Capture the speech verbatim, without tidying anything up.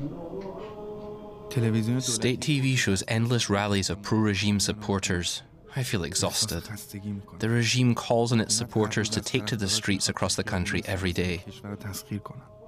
State T V shows endless rallies of pro-regime supporters. I feel exhausted. The regime calls on its supporters to take to the streets across the country every day.